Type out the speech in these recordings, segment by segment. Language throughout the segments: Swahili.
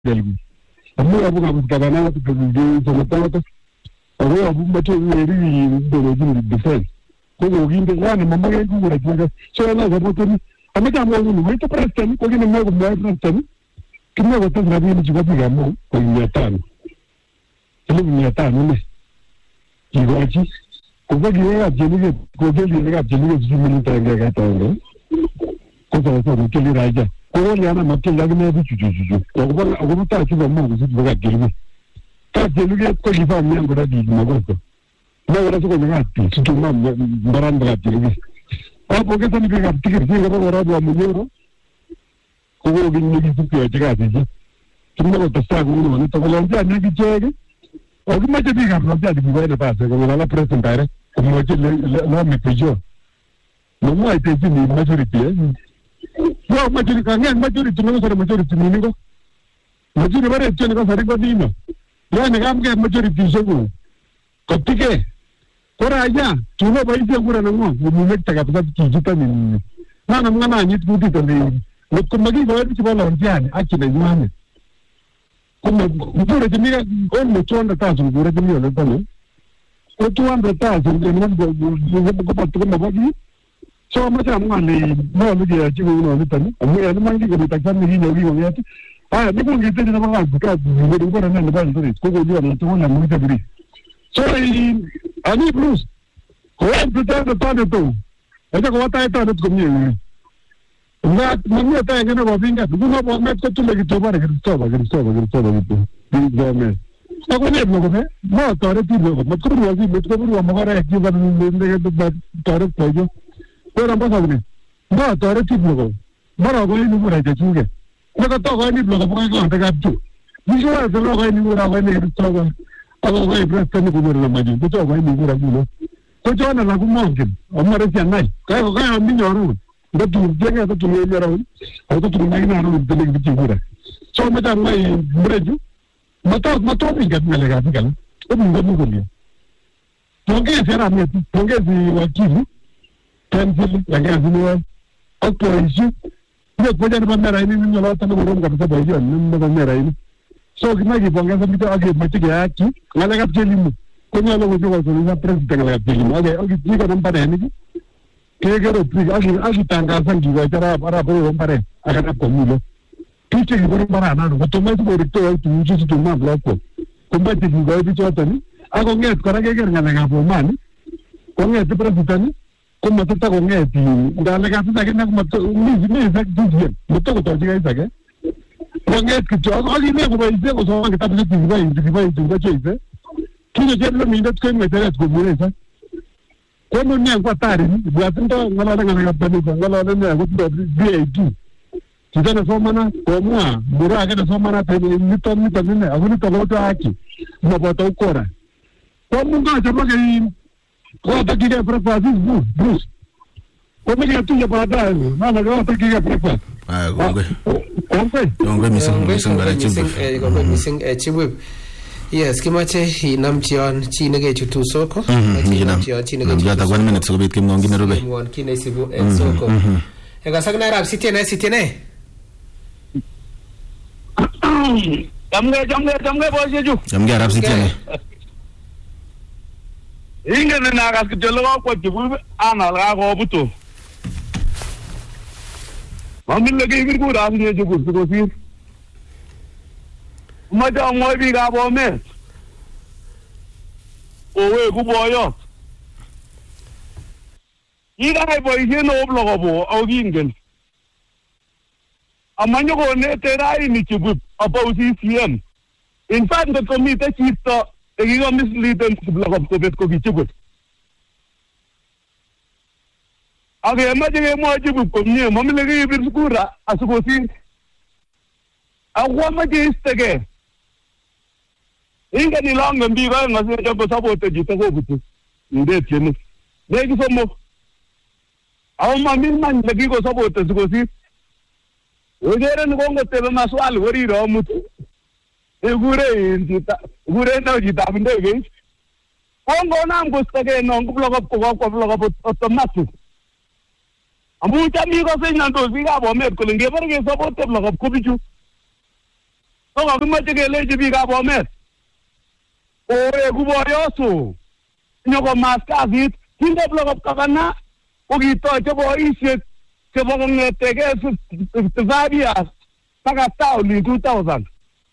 delgu amma abu ga gabana da sanata abu abu mace yeri da jin defense ko gin da yana mamma ga ku da kinga so na ga mutum amma da mu mai ta president ko gin mai mai president kinga wata rabi ni jiba ga mu ko ni tan ni tan ne jibaji ko ga ya jeni ko ga ni ga jeni ji min ta ga ta ne ko da so ke li raja ko ni ana makke ga ne bi juju ko ba ta ci ba mu su ga gelmi ta jeni ko li fa mi ngora di ma ko na ora so ko ga ti su ma baranda ga gelmi o ko ke tan ga ti ke ga ora do mu yoro ko go ni ni su ke ga ti tu ma ko sta ko no to ko la ne gi jege o che mai dica non piace di guardare passa come la presentare come la mi peggio non mai te di majority no majority non sarà majority nico majority bare c'è cosa ricordino io ne cam che majority solo cotte ora ya tu no vai di ancora non mi mette che ti giusta ni non ni tutti te lo come di voi ci vuole anziani anche le umane come pure che mica con 200,000 pure che io le parlo 200,000 e non go fatto come vai so ma già male no mi dice ci uno ne tanto a me non mangi che ta canne io vivo niente mi con che te ne va a mi vedo ancora nelle bande di come io non to una molta di so ani plus ko tutto tanto e da come sta tanto come ma mi sta che non va vinga tu non puoi mettere tutto che trovare che stava di come sta con il come no tore ti lo ma come vuoi mettere come magari che va nel tore poi ora cosa vuoi no tore ti lo ma no vuoi non vuoi che giuge ma che to vuoi lo poi con te capito mi vuoi se lo vuoi non vuoi ne trova allora vuoi prestare come lo mai tu to vuoi non vuoi ko jona la gumonge amare ti annai kai mi nyoru da tu jenga da tu ne yara o da tu ne na ro de le biti gura so ma da mai breju ma to mi ga mele ga tikala o mi ga mu goli to ke sera mi to ke si wa kivu tenzi ya ga ni wa o to isu io poi da bandera ni mi lo tanto ro ga ta ba yo ni da mera ni so ki ma ki bonga sa mi to age ma ti ga ki ngala ga jelimu ko nyalo go go so na president ga jelimu age o ki non pare ni che agi tangaza ngiwa tara para poi pare akana komulo tuche ngoro para na no to mai ko rito tu uji tu ma blocco kombe ti ngoi bi chotani ako nget kora ke ngana ga bo mani ko nget president ko matata ko nget ndale ga sa ke na ko ni sa dije mutto ko to ga sa ke ko nget ki jo agi ne ko bai se ko so ga ta bi ti bai tu ga cheze kino jeblo mi ndat ko metere ko mure sa quando ne guardare guardando ngala ngala bani ngala ne gusto BAD ci sono somana come mura che somana per mi ne avuni to lo aki ma bota ancora quando non c'è che cosa che è prefasis Bruce come che tu ya para dare ma la cosa che è prefas comunque missing chibu yes kimache inamchion chine ke chutu soko inamchion chine ke chutu 1 minute so bit kim nongi ne robe mon kine sibu soko e ga sagna rap sitene jamge bojeju jamge rap sitene inge na ga skitelo ko jibu ana la go buto mamin lagi bir ko ram ne jibu ko si maja mo bi ga bo me owe ku boyo ira ai boy je no blogo bo au gingen amanyo ko ne terai ni chibu opposition in fact the committee chito e gigo misleading blogo ko bet ko gichibu age maje mo chibu ko nye mo mi legi bir skura asuko si awa maje istege inga ni longa mbiga ngase jambo sabote jita ko butu nde tiene negi somo aw ma min man lagi ko sabote ko si ojere ni gongo tebe maswali wori ro mutu e gure na jita binde ge gongo nam ko stage no blogo automatic amu ta mi ko se nando siga bo mer ko nge barge sabote blogo ko bichu ko kakimache kelechi biikab Bomet oweku boyoso nyoko mas kasit kinde blokop gavana ko kitoche boisiek chebo kong'etegei 55 years mpaka tauni 2000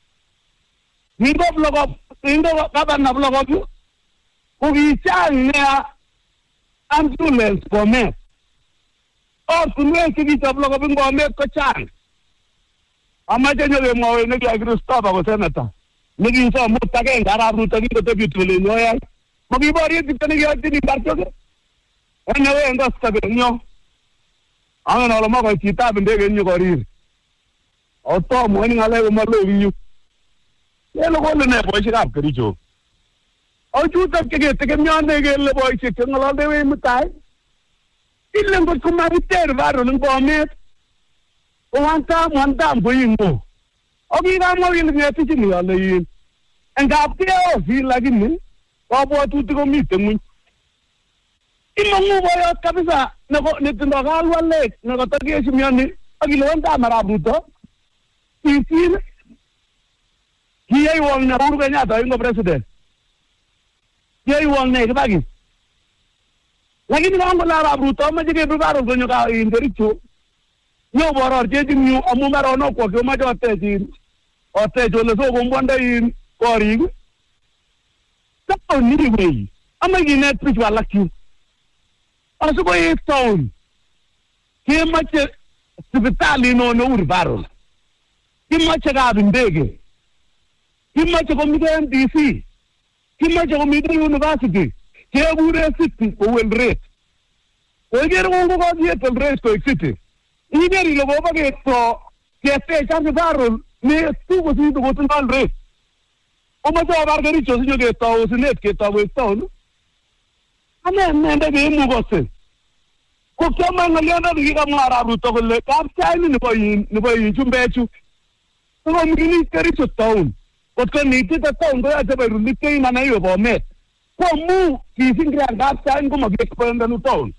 kinde gavana blokop ko kichang nea ambulance Bomet ortinwek chekichob blokop ing Bomet ko chang amache nyokemwowe nekikakiristopa ko senata nekisom mut agenge arap Ruto kikotebi tole nyoyai makiborie chito nekiyotyin Barchoge enewe ngostabenyo angen ale makoi chitab ndege nyo korir otomo en ng'alek komaloo yu kele kole ne boisiekab Kericho ochutok cheketegemyone kele boisiek cheng'ololdewech mutai ile ngot komakiter Barron ing Bomet one time koingo okikamwa kele ng'etichini ale yin engap keosi lakini kabwatutik komite ng'weny imong'u boyot kabisa netindoi kalwalek nekotakeshimioni akilewentab arap Ruto kisin kiyaiwong ne Uhuru Kenyatta ingo president kiyaiwong ne Kibaki lakini kangole arap Ruto amache kebir Barron konyo Kericho nyobororchechin yu amu meronokwok komache otech ole sokombwonde korik taoni wei ama kinet bichu alak yu asikoet taon kemache sipitali neu Barron kimache kab ndege kimache komite MDC kimache komite university kekure city kou Eldoret oikere kokokokiet Eldoret koek city iker ile kobo ketech ak Barron ne tukositu kotindoi Eldoret omache obar Kericho sinyo ketou sinet ketou koek taon ane nende keimukose ko kiama ng'olyondo kikamwa arap Ruto kole kapchaini nebo chumbechu sikoming'init Kericho town kotko nitite town koyoche berulitein anan iwe Bomet ko amu kisingirian kapchain komakiexpandenu town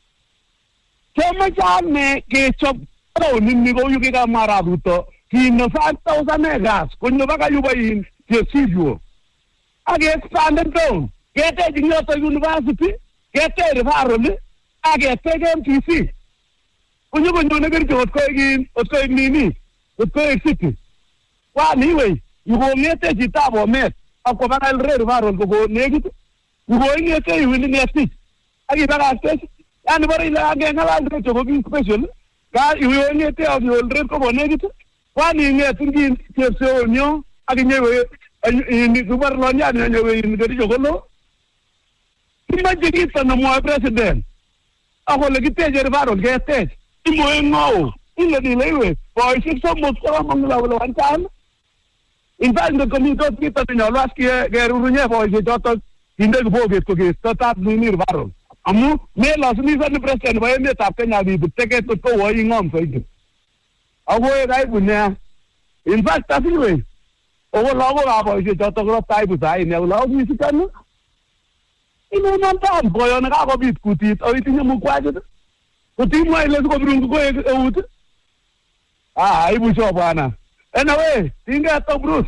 kiamache ane kechop taonini kou yu kikamwa arap Ruto kino 5,000 acres konyo baka yubo Chesivyo ak expanden town ketech ing yoto university ketech Barron ak ketech MTC konyo konyone Kericho kotkoek nini kotkoek city wani wei yukong'ete chitab Bomet akwo baka Eldoret Barron kokonekit yukoing'ete iwili ngetich ak ibakaktech yani bore ile angeng'alal Kericho ko ki special ka iwong'ete ak Eldoret kokonekit wani ing'etin chepseonyo ak inyewe kubar lonyani nyewe Kericho kolo kimache kito nemwoe president akole kiteche Barron ketech imoe ng'oo ile dile iwe boisiek somok chekamong'ula kole one time in fact ngot komitos kito nenyolu as kerurunye boisiek chotok kinde kiboket kokesto tab ninir Barron amu melasimisani president nebo emetab Kenya bibut teket kot kowoi ing'om soiti akoe kaibu nea in fact asiwe oko lagokab boisiek chotok kobo taibu saini ako lagok misikani inemantam boyo nekakobit kutit ako itinye mukwachit kotimwa ile sikobirun koek eut ibu sho bwana anyway tingeto Bruce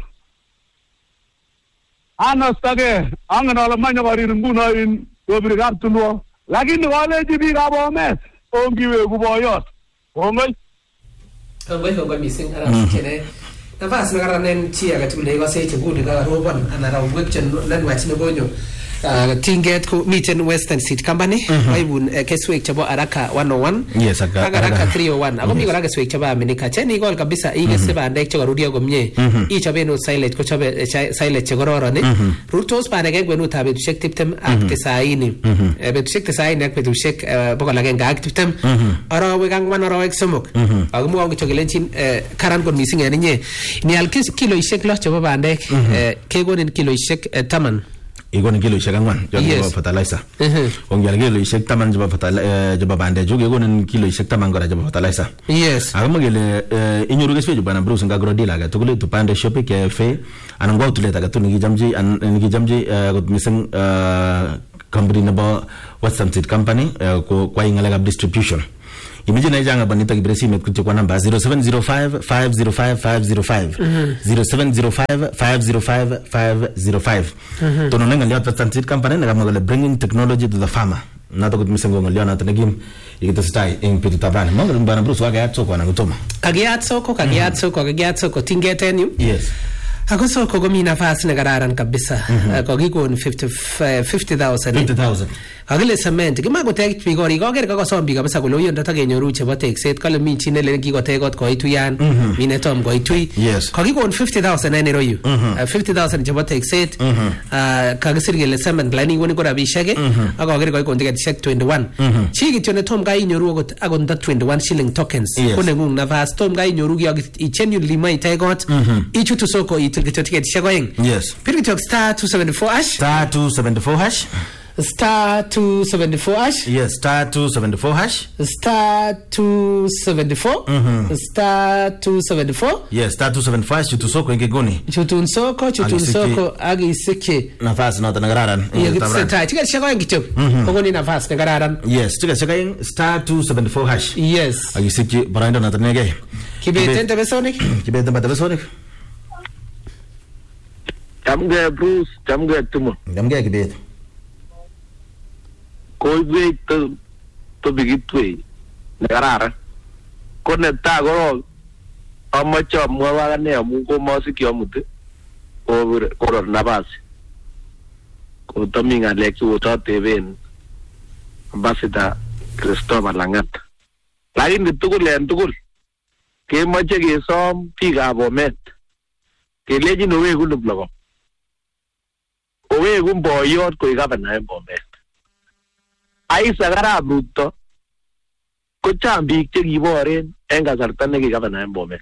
anostake angen ale manye korir nguno kobir kaptulwo lakini kalechi biikab Bomet ongiweku boyot kongoi mising arasichene nafas nekararan chi agetugul neikose chebuni kakarobon anan rawek chenenwach nekonyo tinget ko miten Western Seed Company aibun keswek chebo Araka 101 yes ak Araka 301 ako mi kora keswek chebo Aminika cheni igol kabisa igese bandek chekorurio komie ichoben silage ko chobe silage chekororon rurtos bandek en kwenutab betusiek 20 ak 90 betusiek 90 ak betusiek 120 arawek ang'wan arawek somok ako mwong kityo kelenchin karan kot mising en inye nial kiloisiek 6 chebo bandek kekonin kiloisiek 10 igonin kiloisiek 4 chebo fertilizer ongyal kiloisiek 10 chebo bandechu kekonin kiloisiek 10 kora chebo fertilizer yes akamo kele inyoru keswechu bwana Bruce ngagrodil age tugul tupande shop cafe anan ko tulet age tugul nikijamji kot mising company nebo Western Seed Company ko kwa ngalekab distribution imagine janga banita kibere simet kuche kwa namba 0705 505 505 0705 505 505 tononenga leo transit company na kama bringing technology to the farmer na to kutumisengo ngolio na tanagim ikitostai in pitu tabani mongo bana Bruce waga yatso kwa nangutoma kagiat soko tingetenyu yes ako soko komi nafasi nekararan kabisa kokikon 50,000 kakile cement kimakotech biik korik koker kakosom biik kabisa kole uyo ndatakenyoru chebo tekset kale mi chi nelen kikotech kot koituyan mi netom koitui kakikon 50,000 en iroyu 50,000 chebo tekset kakisir kele cement lining koni ko rabishek ak koker kakikon tiketishek 21 chi kityo netom kai inyoru akot nda 21 shilling tokens ko nengung nafas tom kai inyoru ki genuinely mai itech kot ichutu soko itil kityo tiketishek oeng pir kityo star 274 hash star 274 hash star 274 hash yes star 274 hash star 274 star 274 yes star 274 chutu soko ingegoni chutun soko agi sike nafasi nota nagararan tabran tika shaka ngityo kogoni nafasi nagararan yes tika shaka star 274 hash yes agi sike baranda nota nege kibetente besonic Jamge Bruce, jamge tumo. Jamge kibet. Koiwe to bigitwe. Negarara. Ko neta go amache amwa ne amu ko masiki amute. Ko nabasi. Ko taminga lekchu to teben. Ambassador Christopher Langat. Lakini tugul. Kemache kesom biikab Bomet. Keleji no we kunu blogo. Owe gumboyot ko igavana en Bomet. Aisa Arap Ruto ko chang biik che kiboren en kasarta ne kigavana en Bomet.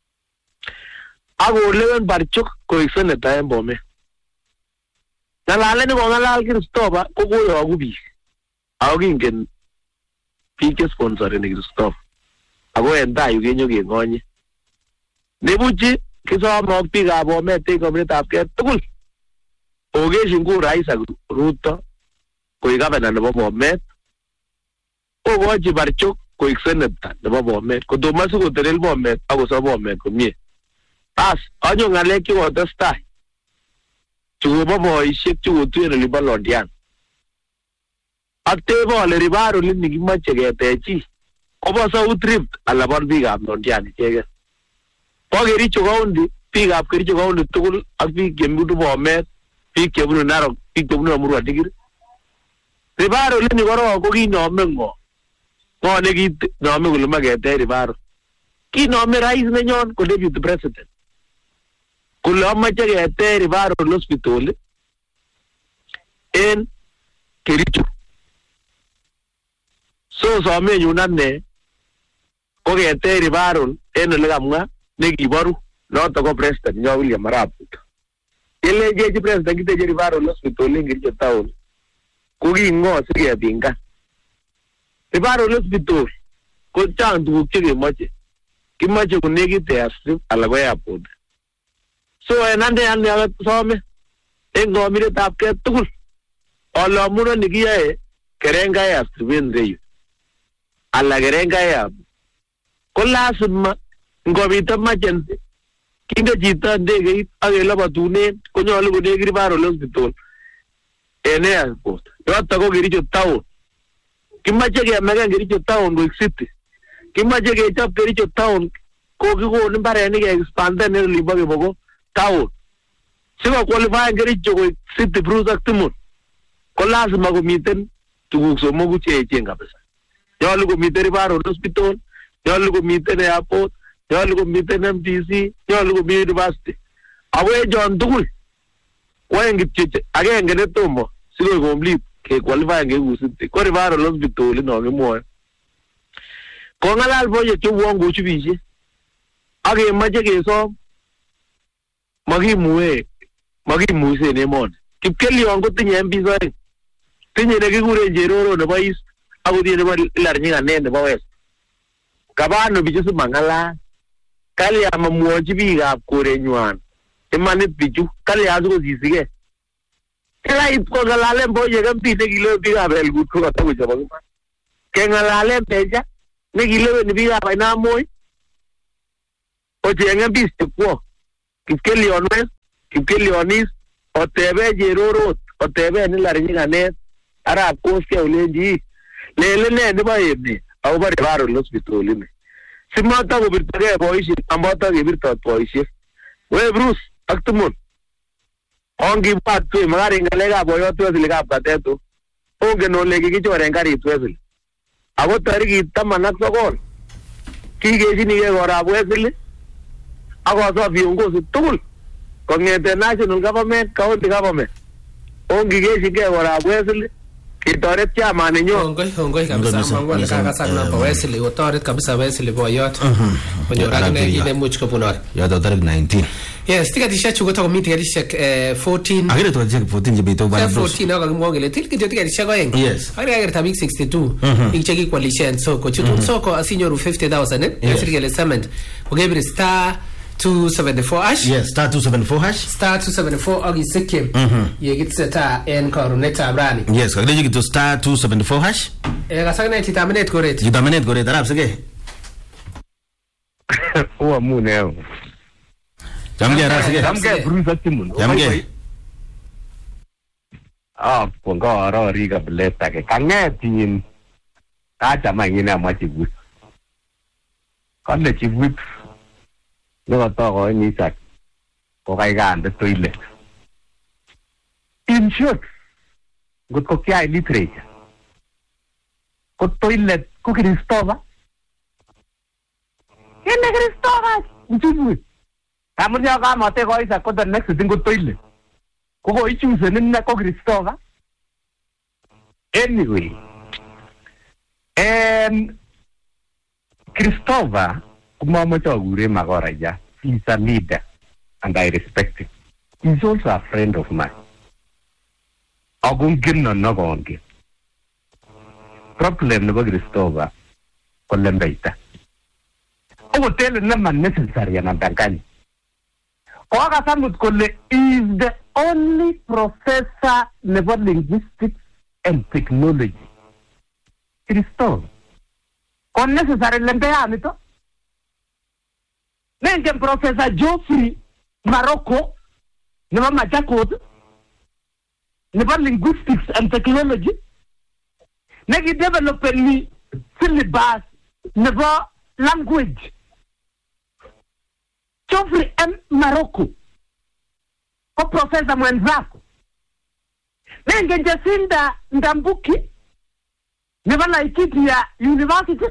Ako lewen Barchok ko seneta en Bomet. Ngalale ni kongalal Christopher ko koyogu biik. Ako kingen biik che sponsor ni Christopher. Ako en tai yu kenyo kengonye. Nebuchi kisomok biikab Bomet en komunitab ke tugul. Ogeshin kura Isaac Ruto koik gavana nebo Bomet. Ogochi Barchok koik senator nebo Bomet. Kotomo sikotelel Bomet akosob Bomet komie. As anyo ngalek chekotestai chukobo boisiek chekotuyen olibo Londian. Ak tebe ole ribaro lini kimoche ketechi kobo South Rift ala bo biikab Londian icheken. Bo Kericho County, biikab Kericho County tugul ak biik chebunu Bomet, biik chebunu Narok, biik chebunu Emurua Dikir. Ribaro lini korong ko kinome ngo nekinome kole moe ketech Ribaro. Kinome rais nenyon ko deputy president kole amoche ketech Ribaro hospital en Kericho. So somenyun ane ko ketech Ribaro en ole kamwa nekiboru noto ko president nyo William Arap Ruto. Kelechechi president kiteche Ribaro hospital en Kericho town ko kingo sikepingan. Ribaro hospital ko chang tuguk chekemoche. Kimoche konekit airstrip ala ko airport. So en ane some en kominetab ke tugul ole amuno nikiyoe Kerenga airstrip en reyu ala Kerenga airport ko lazima ngobit emergency kinde chito ndegeit ak elobatunen konyolu konekit Ribaro hospital en airport. Yoto ko Kericho town. Kimache kemeken Kericho town koik city. Kimache kechop Kericho town ko kikon mbarenik expanden en olimbo Kiboko town. Siko qualify Kericho koik city Bruce ak Timon ko lazima komiten tuguk somoku che echen kabisa. Nyolu komiten Ribaro hospital, nyolu komiten airport, nyolu komiten MTC, nyolu komiten university. Ako echon tugul koen kityo agenge netomo sikoi complete ke qualify ngeu city ko Ribaro hospital no kemwoe. Kongalal boye cheuon kochubishe ak kemoche kesom makimuise en emoni. Kipkelion kotinye MPs oeng, tinye nekikuren Cheroro nebo East ak kotinye nebo Hilary Nyikanet nebo West. Kabano bichu simangalal, kalya mamwochi biikab korenywan imanit bichu, kalya sikosisike. Kilait kongalalen boye MP nekile biikab Elgut ko katakochobok iman. Kengalalen Beja nekileweni biikab Ainamoi ocheng'e bis chekwok Kipkelion West, Kipkelion East, otebe Cherorot, otebe Hillary Nyikanet, Arap Koskei olenji lele ne nebo emet akobo Referral Hospital ini. Simata kobirtogei boisiet amboto kebirtot boisiet. We Bruce ak Timon. Ongibwat tui makari ngalekab boyot Wesley Kateto. Ongen ole kikichoren karit Wesley. Ako tarikit 19 kikechinigei korab Wesley akoso viongozi tugul kong'ete national government, county government. Ongikechingei korab Wesley ketoret chairman nenyo. Hongoi kabisa mangwale kakasak namba Wesley kotoret kabisa Wesley boyot. Konyor akine kit nemuch kobunor. Yoto tarik 19. Yes, tiketishek chu koto komi tiketishek 14. Akire tiketishek 14 chebitu bana bros. 14 ako kimwa kele til kityo tiketishek oeng. Yes. Akire akerta biik 62. Biik chekikwalishen soko. Chutun soko asinyoru 50,000 kesir kele cement. Kokebir star 274 hash. Yes, star 274 hash. Star 274 ak isikye. Yekitseta en karunetab rani. Yes, kakile kitu star 274 hash. Kasakne chitamenet koret. Chitamenet koret arab sige. Uwa mune. Jamge arab sige. Jamge Bruce Timon. Jamge. Pongo aro riga bleta ke kangetin. Acha mangine amachibut. Kale chibut. Niko toko ni sak. Kokaigan toilet. In short, gut ko kya literature. Ko toilet ko Kristova. Kene Kristova. Ujubu. Kamunya ka mate ko isa ko the next thing ko toilet. Ko ichuse nina ko Kristova. Anyway. Kristova Kumama Chagure Magoraja, he's a leader and I respect him. He's also a friend of mine. Agungin no Nagongi. Problem never Christova, Colembeta. I will tell them unnecessary and Bankani. Oga Samut is the only professor never linguistics and technology. Christova. Unnecessary Lembeanito. Nengen Professor Geoffrey Marocco, never Machakot, never linguistics and technology, never developing syllabus, never language. Geoffrey M. Marocco, o Professor Mwenzako, nengen Jacinda Ndambuki, never Laikipia University.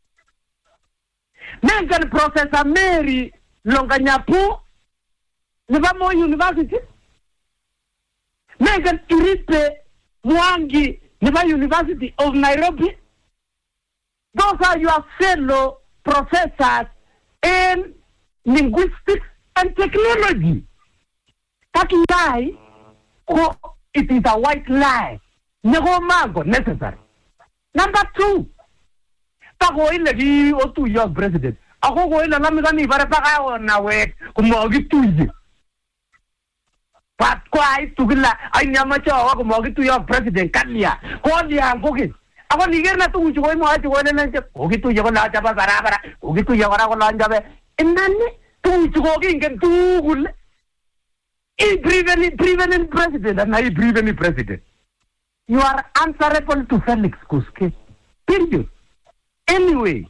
Nengen Professor Mary Longanyapu, Nivamo University. Nengen Iripe Mwangi, Niva University of Nairobi. Those are your fellow professors in linguistics and technology. That lie, it is a white lie. Never mango necessary. Number 2. Ako ile ki o 2 years president. Ako ko ile namigani para pa na we kumogi tuji. Pat kwa itugila ay nyama cha ako kumogi 2 years president kalia. Ko dia ngoki. Ako niger na tuji ko mo ati ko na nje. Ogi tuji ko la cha ba bara. Ogi tuji ko ko la njabe. Inani tuji ko ngen tugul. I prevenient president and I prevenient president. You are answerable to Felix Kuske. Period. Anyway,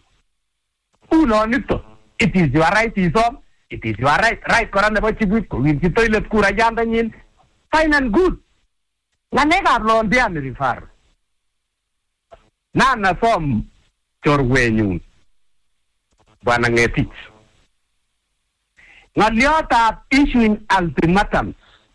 it is your right, it is your right. Right, Koran the Bochibut, with the toilet Kurajandanin, fine and good. Lanega blonde and refer. Nana from Chorwenyu, Banangetich. Naliota issuing ultimatums.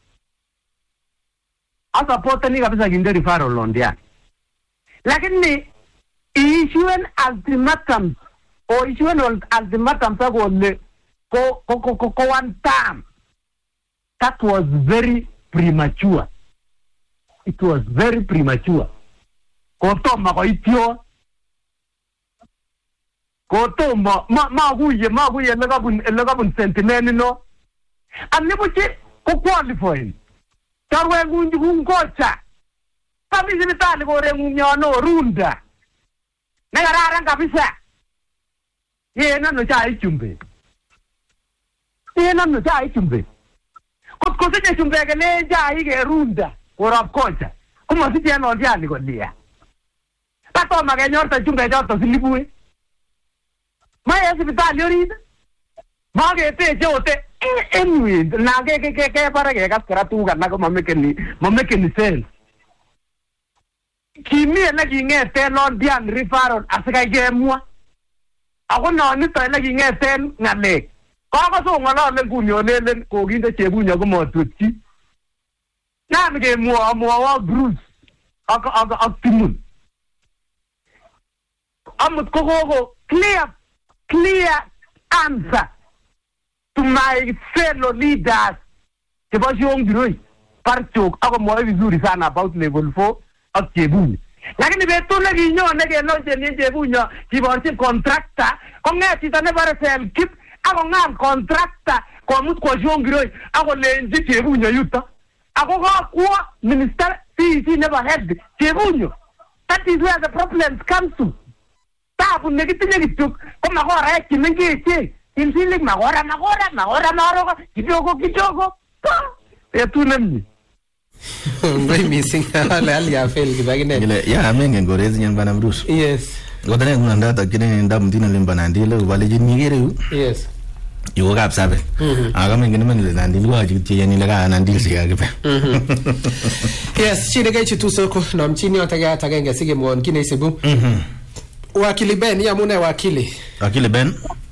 As a potany of the referral Londian. Like me. Issuing ultimatums or issuing ultimatums go one time. That was very premature. It was very premature. Koto magoitio. Koto maguye legabun sentinel no. And never ko qualifying. Tarwe ngungocha. Kami sinitali ko rengunyo no runda. Nagararan kabisa. yena no chai chumbe yena no chai chumbe ko se chumbe ke le chai ke runda korap kocha kuma si tiano ndiani kolia tato magenyorta chumbe joto silibue maya hospitali orida mage te jote anyway na ke para ke kaskara tu kana ko mamekeni sel kimi na gingete non dian referral asika gemwa ako no ni to na gingete ngale ko so ngala le kunyo le ko ginde chebunya ko motuti na mge mo Bruce ak timun amut ko clear answer to my fellow leaders tiba jong diroi parchok ako mo vizuri sana about level 4 ak chebunya lakini betu lagi nyo nege lonje ni chebunya kiborchi contractor ko ngeti tane bare sel kip ako ngam contractor ko mut ko jong diroi ako lenji chebunya yuta ako ko minister he never had chebunya. That is where the problems come to. Tapu negitinya gitu. Ko magora kimengi insilik magora kidogo. Ya tunamni. Very missing. Hali ya fail kibagine. Ile ya amenge ngorezi nyan bana Bruce. Yes. Godane ngunda takine ndam dino limba ndile ubaleji nigere yu. Yes. Yo gap sabe. Aga mengene mengele ndile wa jiti yani lega ndile siga gibe. Yes, chine ga chitu soko na mchini otaga tagaenge sige mwon kine isibu. Wakili Ben ya mune wakili. Wakili Ben.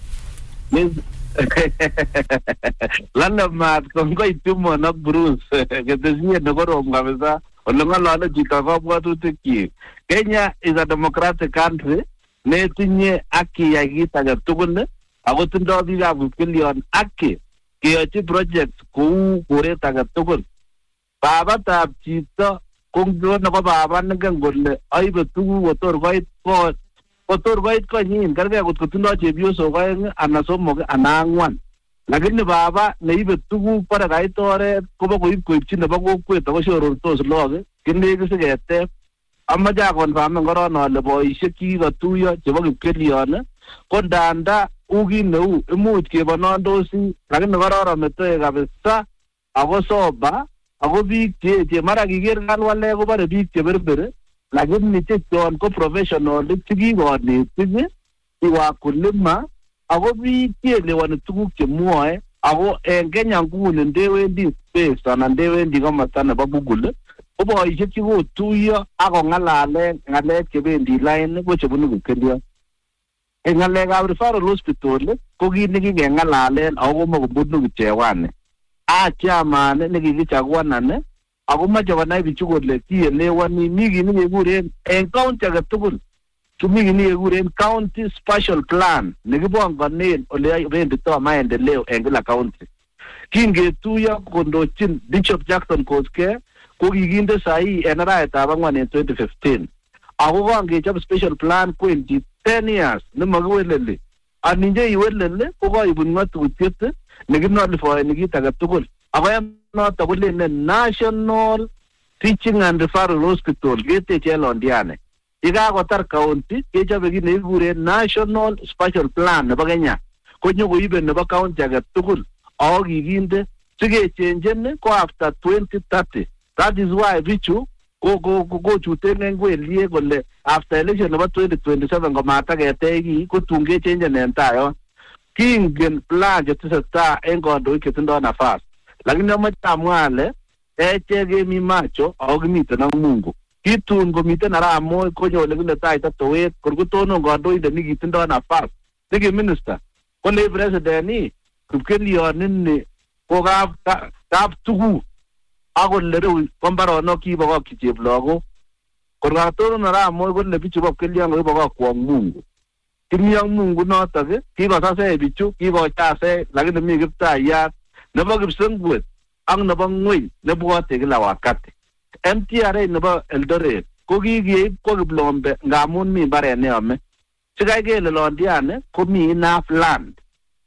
Lala mat kongo itumo na Bruce gedezie nogoro ngabeza olonga lala jikava bwatu tiki. Kenya is a democratic country. Netinye aki ya gita ga tugune agotindo biga billion aki kiyochi project ku kureta ga tugun. Baba tab chito kongyo na baba ngangole aibe tugu otor goit ko nyin karga kutindo chebioso ko anasomo anangwan. Lakini baba neibe tugu para gaitore kobo koipchi nebo kokwet ako shorortos loge kinege sigete amaja konfirm ngorono ale boisiek kikatuyo chebo kipkelion ko ndanda ugineu imuch kebonondosi lakini kororon metoe kabisa ako soba ako biik che mara kiker kalwale ko bare biik che berbere lakini chechon ko professional chekikonetik wakulima ako biik cheelewani tuguk chemwoe ako en Kenya nguni ndewendi space anan ndewendi komasta nebo Google ko boisiek chikotuyo ako ngalale ngalek chebendi line ko chebunu kipkelion. En ngalekab referral hospital ko kit nekikengalalen ako komokobunu kipchewane achaman nekikichaguanan ako mache konai bichu kole kielewani mi kit nekekuren en county age tugul kimi kit nekekuren county special plan nekibongonen ole bendito maendeleo en kila county. Kingetuyo kondochin Bishop Jackson Koskei ko kikinde sahi en arawetab angwan en 2015 ako kangechob special plan kwendi 10 years nemakiweleli aninje iweleli ko koibun ngatutiet nekinolifoeni kit age tugul ako noto kolene National Teaching and Referral Hospital keteche Londiane yekakotar county kechobe kit nekikuren National Special Plan nebo Kenya konyokoibe nebo county age tugul ako kikinde sikechenjen ko after 2030. That is why bichu go chuten ngwelie kole after election nebo 2027 komataketeki ko tunge change en tayo kingen plan jeteseta en kondoik chetindo nafas lakini amache amwale eche kemi macho ako kimiten ak Mungu kitun komiten aramo konyole kile taita towet korkotonon kondoindet nikitindo nafas niki minister kole president ni kipkelionin ko kap tugu ako leru kombaronok kibokokchi cheplogo korkatonon aramo kole bichu bo kipkelion ko kibokokwo Mungu kimi ak Mungu notok kikosase bichu kikochase lakini mi kiptayat nebo kipsengwet ak nebo ngweny nebwote kila wakati. MTRA nebo Eldoret ko kikeib kwa Kiplombe ngamun mi mbaret neyome sikai kele Londiane komi enough land.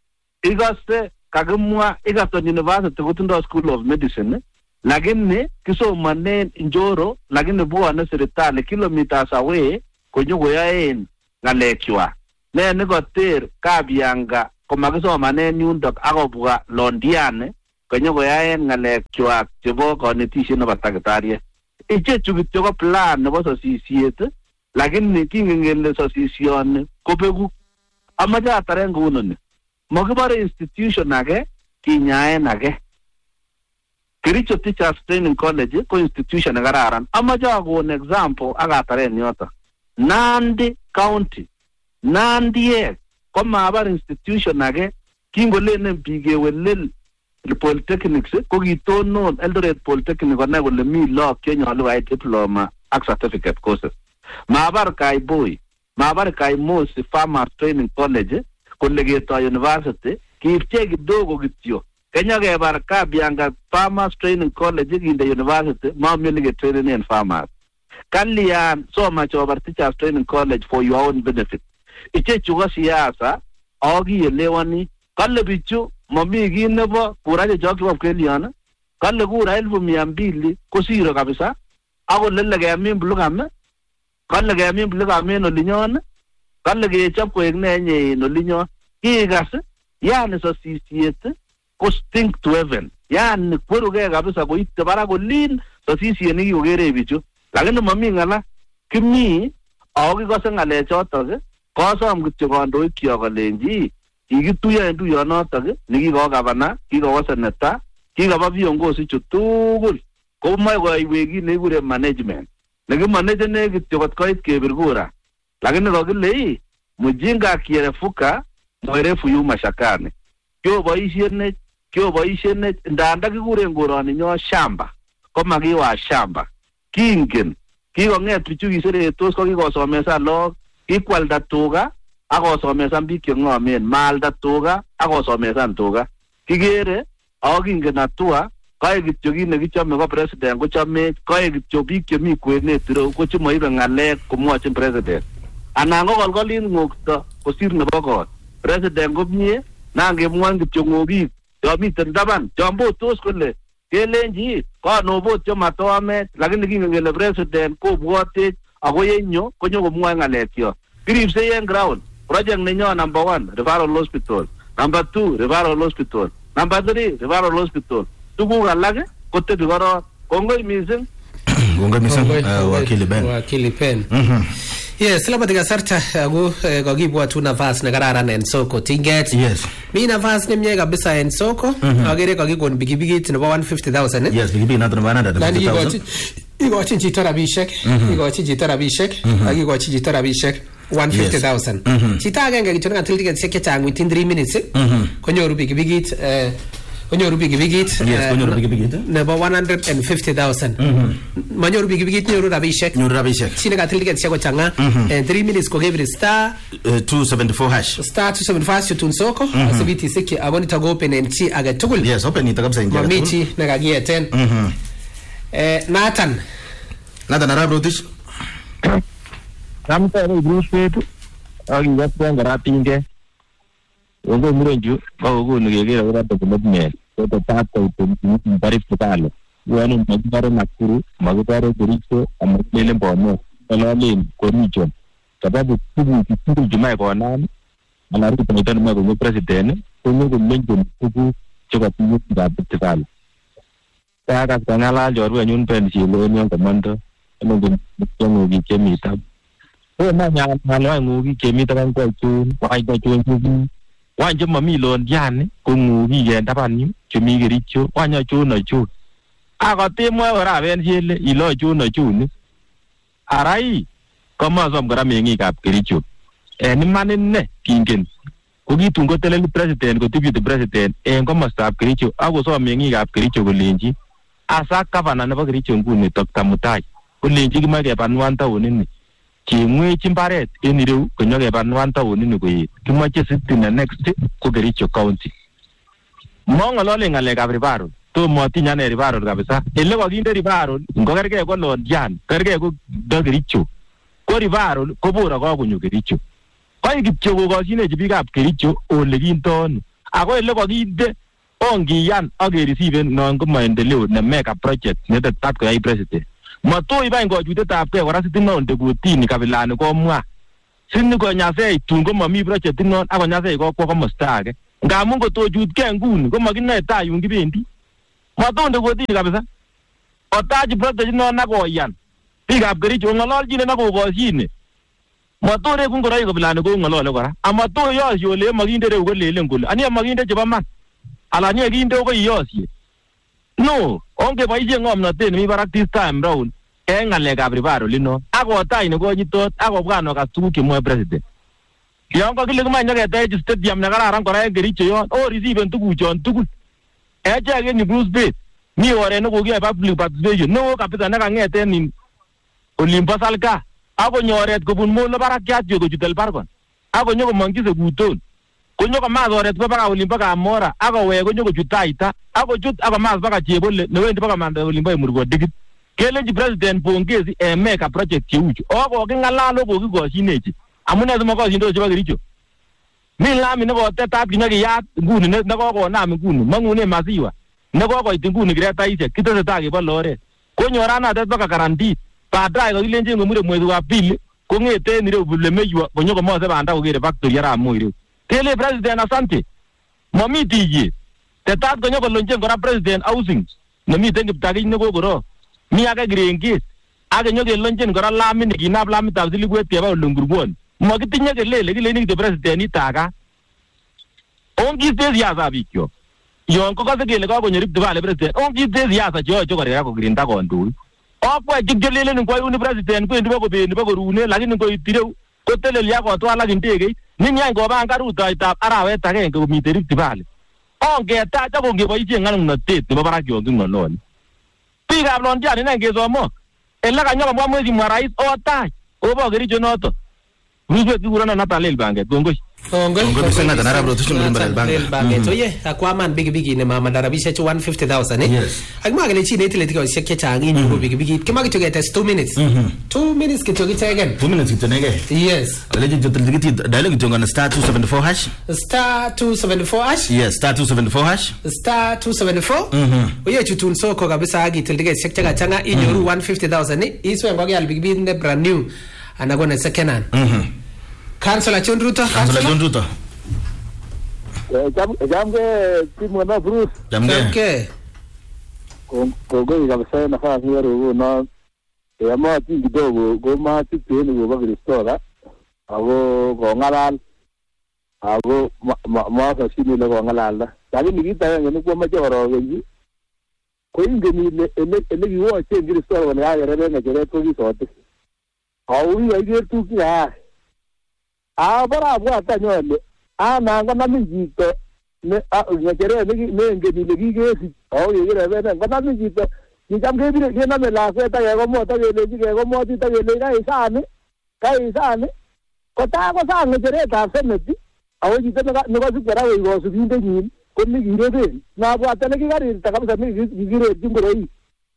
Ikose kakimwa Egerton University kotindo School of Medicine lakini kisomanen Njoro lakini bwone serikali kilometers away konyokoyoen ngalekwak. ne nekoter Kabianga komakisomanen yundok akobwa Londiane konyokoyaen ng'alekchwak chebo konetishet nebo takitariek. Ichechu kityo ko plan nebo sosisiet, lakini kingen kele sosisioni kobeku. Amache ataren kounoni. Makibore institution age kinyaen age. Kericho Teachers Training College ko institution nekararan. Amache akon example akataren yoto. Nandi County, Nandiek ko mabar institution age kingolenen biik kewelel polytechnics ko kitonon Eldoret Polytechnic konai kole mi look chenyolu koyai diploma ak certificate courses. Mabar Kaiboi, mabar Kaimosi Farmers Training College kole ketoi university kiipche kidogo kityo. Kenya kebar Kabianga Farmers Training College kinde university mamyoni ketrainen farmers. Kalian soma chobar Teachers Training College for your own benefit. Ichechu ko siasa akielewani kale bichu mami kiy nebo kuraje chokwa Kelion kale kura 1200 kosiro kabisa ako lele kemin blugam kale kemin blugam en olinyon kale kechop koek nenye en olinyon kikas yani sosisiet ko stink to heaven yani kweruge kabisa koite barak olin sosisiet nikikokere bichu lakini mami ngala kimi akikose ngalechotok kosom kityo kandoik kyok kolenji kikituyo en tuyonotok nikikowo gavana kikowo seneta kikoba viongozi chu tugul komoe koiwek kit nekikure management nekimanagene kityo kot koit kebir kura lakini kokile mjinga kierefuka mwerefu yu mashakani kioboishenech ndanda kikuren koroni nyo shamba komakiwa shamba kingen kikong'et bichu kiseretos ko kikosomesa lok kikwalda tuga akosomesan biik cheng'omen maalda tuga akosomesan tuga kikere ako kingen atua kae kityo kit nekichome ko president kochomech kae kityo biik chemi kwenet ireu ko chemoibe ng'alek komwochin president anan ko kolkolin ng'okto kosir nebo kot president komie nangemwoin kityo ng'okik chomiten taban chombotos kole kelenji konobot chematoamech lakini kingen kele president kobwotech ako yenyo konyokomwoe ng'alekyok kiripsei en ground. Project nenyon number 1 referral hospital, number 2 referral hospital, number 3 referral hospital. Tuguk alak kotebi korok. Kongoi mising. Wakili Ben. Yes, labda kasarta ako kakibwatu nafas nekararan en soko tinget. Yes. Mi nafas nemie kabisa en soko. Akere kakikon pikipikit nebo 150,000. Yes, pikipikit noto nebo 150,000. Ikochin chito rabishek. Ikochin chito rabishek. Akikochin chito rabishek 150,000. Chito agenge kityo nekatil tiketishek chechang within 3 minutes. Konyoru pikipikit konyoru pikipikit nebo 150,000. Manyoru pikipikit nyoru rabishek. Chine katil tiketishek kochanga 3 minutes kokebir star 274 hash. Star 274 hash tun soko asibiti siki abonita go open en chi age tugul. Yes, open ita kabisa ingia. Mamichi nakagieten. Nathan arab rotish. Namta ro Bruce akiwas kwanga rapinge. Ogo murenju ogo nigegera ora development to tata utemti barif talo. Wani magibaro Nakuru, magibaro Kericho, amakele Bono, Ololin, Koricho. Sababu tugu jumae kwa nani anarudi pamoja na president kwenye kumenjo tugu choka tugu dabiti talo. Saka kangala jorwe nyun pensi lo nyon komando eno ngi kemita. Manya ngi kemita kan kwa chun, kwa chun tugu. Wanje mami Londiane kungugi yenda pani chumi Kericho wanya chuna chu akotemwa ora benjele ilo chuna chuni arai kama som kora mengikab Kericho en imanine kingen kokitun koteleli president ko deputy president en komostab Kericho akosom mengikab Kericho kolenji asa governor nebo Kericho nguni Dr. Mutai kolenji kimoe kebanwan taonini kimwechi mbaret en ireu konyokebanwan taonini koet kimoche city na next ko Kericho county mongolole ngalekab ribaro to motinya ne ribaro kabisa ele kokinde ribaro ngokerge ko Londian kerge ko Kericho ko ribaro ko bora konyo Kericho koi kityo kokoshinechi biikab Kericho ole kintono ako ele kokinde ongiyan akereceive non ko maendeleo ne mega project netetat koyai president matoi bain kochutetab kora sitinonde kutini kabilani komwa sini konyasei tun komami project inon ak konyasei kokwo komosta age ngamun kotochutkei nguni komakinoe tai yun kibendi matonde kotini kabisa otachi project inon akoyan biikab Kericho ng'ololchine nakokosine matore kun ngoroik kobilani kou ng'olole kora amatoyosye ole makinde reu kolelen kole anie makinde chebo man ala anie kinde ko iyosye no ongeboisye ng'omnotet nemi barak this time round eng ng'alekab referral ino akotach nekonyitot akobwan okas tuguk chemwoe president yon kakile kimoe nyoketech stadium nekararan kora eng Kericho yon receiven tuguchon tugul echek en Bruce Bay mi oret nekokiyoe public participation neo kabisa nekang'eten in olimbo Salga akonyo oret kobun Molo barakiat yo kochut Elbargon akonyo komongchi Sekuton konyo komas oret baka olimbo Kamora akowek konyo kochut Taita akochut akomas baka Chebole newendi baka manda olimbo Murgodikit kelenji president pongezi mega project cheuchu koking'alal kokikoshinechi amune simakoshindos chebo Kericho mi lami nekotetat kinyokiyat nguni nekokonam nguni mang'une masiwa nekokoit nguni kiretaishek kitesetai kebole oret konyoranatet baka Karandit baadaye kakilenjin komure mwezi wa pili kong'eten ireu Bulemeywa konyo komose banda kokere factory arap Moi ireu kele president asante mami tiyet tetat konyo kolonjen kora president housing nemiten Kiptagich nekokoro mi age Kirengit ake nyo kelonjen kora lamit nekinap lamitab Silibwet keba Olengurwon makitinye kelele kileni kite president itaga ongiste siasa bikyok yon kokose kele kakonyo Rift Valley president ongiste siasa cheyoche korera kokirinda kondoik akwa chikchelelen ngwayuni president kwendi bakobeni bakorune lakini ngoitireu koteleli akotwalak ndegeit ninyany kobanga rutoitab arawet agenge komite Rift Valley ongetach akongeboisien ng'alung'notet nebo barak yon king'ololi biikab Londiani nen kesomok ele kanyokomwa mheshimiwa rais otach obo Kericho noto Ruiwet kikurono Nathaniel Banget kongoi oye akwaman pikipiki nemamanda rabisiek chu 150,000 akimwa kele chi neitile tikosiek chechang inyoru pikipikit kimoe kityo ketes 2 minutes 2 minutes kityo kicheken 2 minutes kityo nege yes aleji jotel tikiti dialogue kityo ngana star 274 hash star 274 hash yes star 274 hash star 274 oye chutun soko kabisa akitil tikosiek chekachanga inyoru 150,000 iswe ngokial pikipikit ne brand new ana kone second hand Councilor John Ruto. Jamge timu na Bruce. Jamge. Kogoi kabisa nafasi ya roho na ya mati kidogo goma tipeni go bagristora ago gongalal ago ma shini le gongalal lakini kita ngene kwa macho rogenji ko ingeni ele giwo chengristora wana ya rebe ngere to gisote awi ayetu kia bara bwata nyole nanga namijito ne ngere ne ngeni le gigesi yegere bene namijito Nijamge bile kena mela kweta yego mota gele jige moti ta gele kai sane kota ko sange jere ta seneti awo jite no ko sukara we go subinde nyin ko ni girebe na bwa tele ki gari ta kabisa mi gire jingoro yi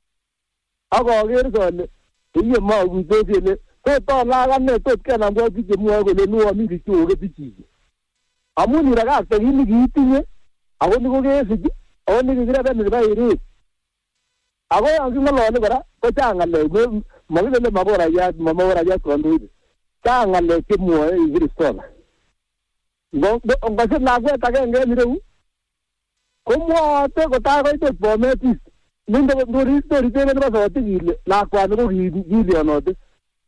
ago ger sone iye ma gu to dele to la ga ne to kana ngo ti mu go le nuwa mi ti o ge ti amuni raga ta ni gitinye awo ni go ge siji awo ni gire be ba iri ago yang ngalo ni bara ko jangan le magile mabora ya kondo jangan le ke mo e gristola ngo se na gwe ta nge ni ru ko mo te ko ta ko te bometi nindo ndori te ne ba so ti gile la kwa no gile no te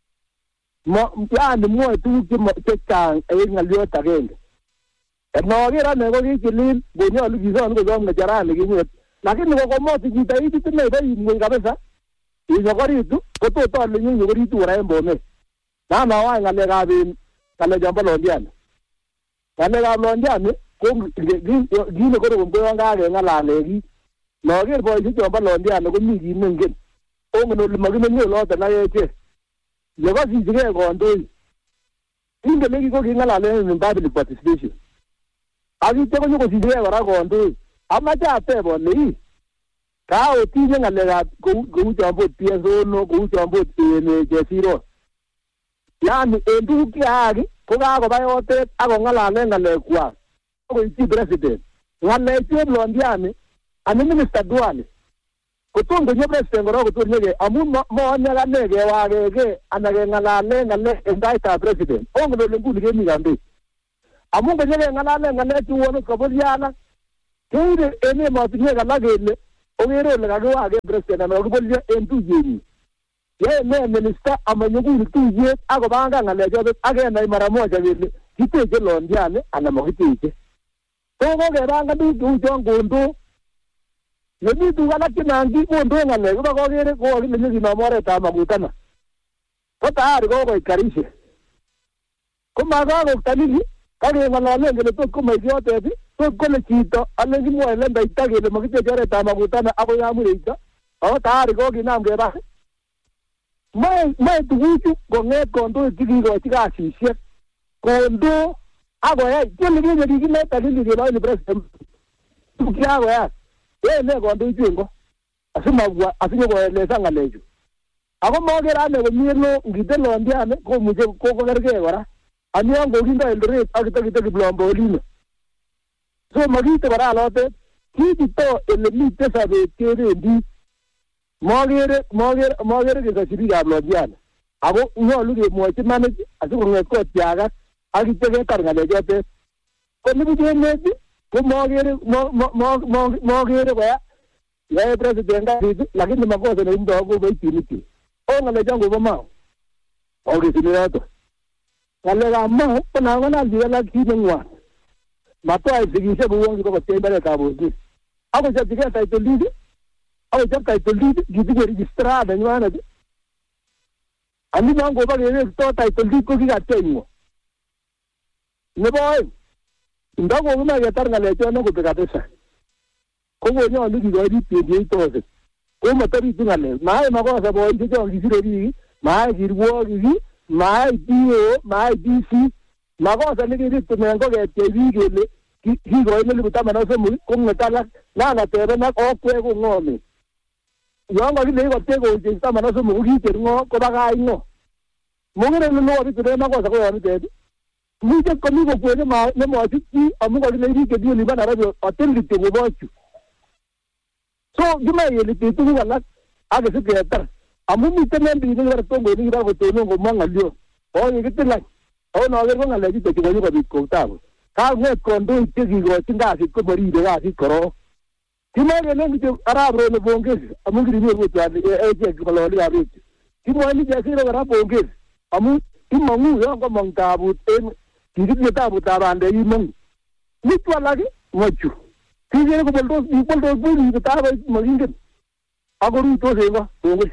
mo ya ni mo tu ke mo te kan e ngalio ta nge no gira ne ko gilin go nyo lu gizo no go ngara ni gi lakini kwa moti jitahidi tena ndio kabisa hizo koritu koto le nyinyi koritu wala mbone na wa ngale gabi kale jambo londiana kale gabi londiana ko gine ko ngo wanga ge ngala legi no ge boy ji jambo londiana ko mi gi mengen o ngono le magine ni lo ta na yeche yo ga ji ge ko ndoi inde legi ko gi ngala le ni babili participation abi te ko ko ji ge wala ko ndoi amaja tebo ni ka otinye ngalega go jambo PSO no go jambo ne jesiro yani endu kiagi ko ga go bayote ago ngala ngale kwa ko iti president ngale ti londiani ani minister duani Koton konyo president kora koton nyege amun moanya nege wagege anage ngalale ngale endaitab president. Ongo le nguni kemi kambi. Amun konyo ngalale ngale tuwono kabolyana. Kende ene matinye kala gele ogero le kagwage president na kobolya entujeni. Ye ne minister amanyuguni tuje akobanga ngale jobe agenda mara moja gele kiteje londiane ana mokiteje. Togo geranga du jongondo. Yemi dugala kinangi kondo ngale ko bagere ko ni ni mamore ta magutana. Ko taari ko ikarishe. Ko maga ko tanili kage ngalale ngele to ko mayote bi to ko le chito alengi mo ele ndaita gele magite jore ta magutana abo yamureita. O taari ko ginam geba. Mai tuguchu ko nge kondo tigi ko tiga sisye. Kondo ago ya jeli ni gine tanili gele ni president. Tukiago ya ne kondo ichengo asimagwa asinyokoeleza ngalechu ako mogera ne komiro ngite londiane ko muje ko kerge kora ani ango kinda eldoret akitaki blombolino so magite kora lote kitito ele mite sabe kerendi mogere ke kasirikab londiane ako nyolu kemwochi manage asikonget ko tiaga akitege tar ngalechote ko nibujeneti ko mogere koya yae president ngati lakini makosa na ndo ko baitiniti o ngale jango bama o gesinato ngale gamma pana ngana diala kinengwa mato ai sigise buwongi ko tembele kabozi ako jabika title lead ako jabka title lead gidigo registrada nywana ani nango ba gere to title lead ko kigatenyo ne boy ndago kuma yatar ngale chono ko pekatesa ko nyolu kikochi 28,000 ko matari ngale mai makosa boy cho kisirori mai kirwoki mai dio mai DC makosa nikiritu mengo ketebi kele kikochi nelibu 13 ko ngetala nana tebe na okwe ko ngome yongo kile ko tego 13 ko kiter ngo ko bagai ngo mongere no bitu makosa ko yoni tebe muje komigo kwene ma ne mo atiki amugo kile rike dio libana radio atendi tego bochu. So juma yeli titu ngala aga seketar amu mitene ndi ngara tongo ni ngara ko tono ngo mangalio o ni kitila o no ver ngala ji te ko ni ko tabo ka nge kondo tigi go tinga ki ko bari de ga ki koro juma yeli ndi arabro ne bonges amu ngiri ni ko tani e je ko lo li abi juma ni je sira gara bonges amu imangu yo ko mangtabu en kiri tabu tabande imang ni twalagi ngochu kije ko boldo buri ta ba magin agoru to sega bongo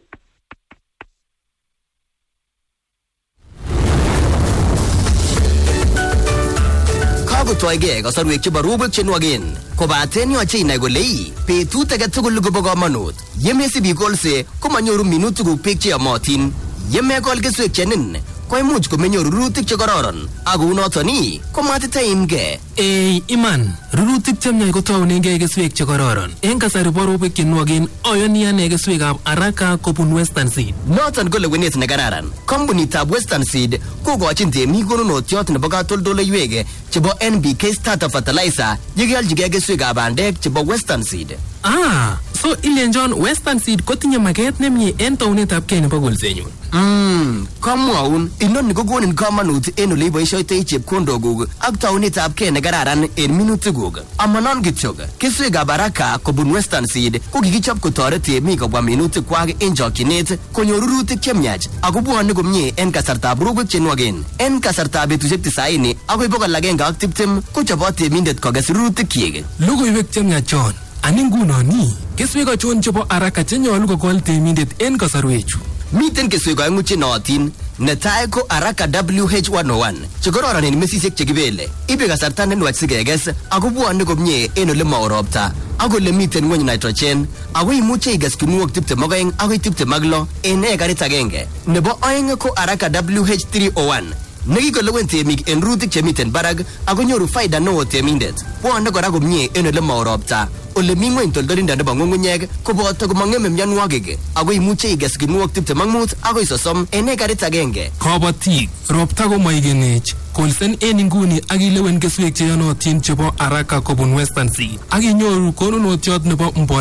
kago toige kasarwek chebo rubek chenwagen kobaten yoche inai kole betut age tugul kobo kamanut yemesibi kolse komanyoru minutik pek cheyomotin yemekol keswek chenin koimuch komenyoru rurutik chekororon ak kounoton komatitaimge. Iman rurutik chemyach kotaunengei keswek chekororon en kasari bo robek chenwogen ayoni ane keswekab Araka kobun Western Seed. Noton ko lewenet nekararan. Kompunitab Western Seed kokochin temik konunotiot nebo katoldoleiwek chebo NPK starter fertilizer yekealjigei keswekab bandek chebo Western Seed. So ilenjon Western Seed kotinye maket nemie en taunetab kei nebo kolsenyun. Kamwaun inoni kokonin kamanut en ole iboisioitoi chepkondokuk ak taunetab kei nekararan en minutikuk. Amanon kityok, keswekab Araka kobun Western Seed ko kikichop kotoret temik kobwa minutikwak en chokchinet konyor rurutik chemyach ako bwone komie en kasartab rubek chenwogen. En kasartab betusiek 90 akoi 120 kochobot temindet kokes rurutikyik. Logoiwek chemyachon ani ngunoni keswek achon chebo Araka chenyolu kokol temindet en kasarwechu? Miten keswek oeng'u chenootin. Netai ko Araka WH101 chekororon en mesisiek chekibele. Ibe kasarta nenwach sikekes ako bwone komie en ole mao ropta ak ole miten ng'weny nitrogen ako imuche ikes kinuok 22 akoi 26 en ekarit agenge. Nebo oeng ko Araka WH301 nekikolewen temik en rurutik chemiten barak ako nyoru faida neo temindet. Bwone kora komie en ole mao ropta ole mi ng'weny toldolindo nebo ng'ung'unyek koboto komang'eme mionwogik ako imuche ikes kinuok 25 akoi 30 en ekarit agenge. Kabatik ropta komaigenech kolsen en inguni ak ilewen keswek cheyonotin chebo Araka kobun Western Seed ak inyoru konunotiot nebo mbolea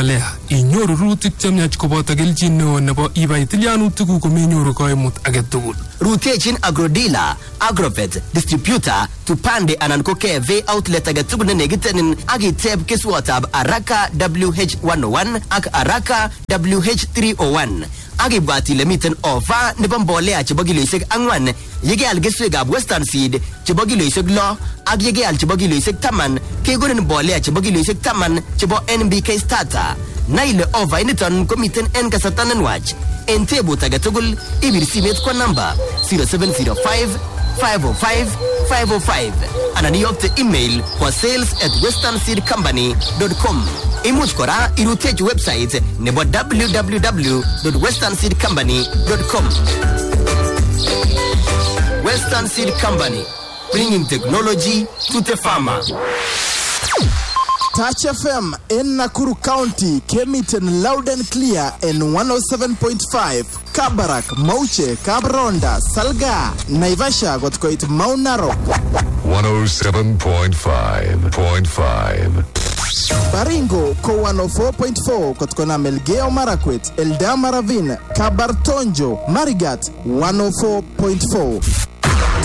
inyoru rurutik chemyach koboto kelchin neo nebo ibai tilyanutik komenyoru kaimut age tugul. Rutechin Agrodealer, Agrovet, Distributor, Tupande anan ko KV outlet age tugul ne negitenin ak iteb keswotab Araka WH101 ak Araka WH301. Ak ibwat ile miten offer nebo mbolea chebo kiloisiek 4 yekeal keswekab Western Seed chebo kiloisiek 6 ak yekeal chebo kiloisiek 10 kekonin mbolea chebo kiloisiek 10 chebo NBK Starter. Na ile offer initon komiten en kasarta nenwach. En tebut age tugul ibir simet kwa namba 0705 505 505 anan iyokte email kwa sales@westernseedcompany.com. Imuch kora irutechi website nebo www.westernseedcompany.com. Western Seed Company, bringing technology to the farmer. Touch FM in Nakuru County came it in loud and clear in 107.5. Kabarak, Mauche, Kabronda, Salga, Naivasha got quite Mount Narok. 107.5. Baringo ko 104.4 kotkona Melgeo Marakwet, Eldama Ravine, Kabartonjo, Marigat 104.4.